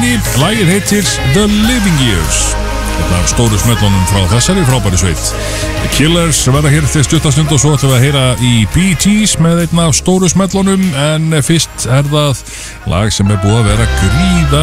helgi. Lagið heitir The Living Years. Þetta er stóru smellunum frá þessari frábæri sveit. The Killers verða hér til stuttastund og svo ætlum við að heyra í Bee Gees með einn af stóru smellunum, en fyrst er það lag sem er búið að vera gríða